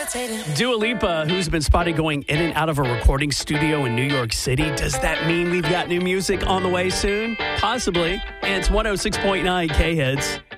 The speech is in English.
Dua Lipa, who's been spotted going in and out of a recording studio in New York City. Does that mean we've got new music on the way soon? Possibly. And it's 106.9 K-Hits.